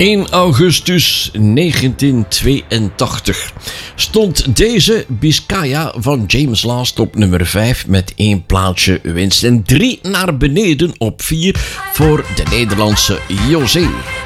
1 augustus 1982 stond deze Biscaya van James Last op nummer 5 met 1 plaatsje winst en 3 naar beneden op 4 voor de Nederlandse José.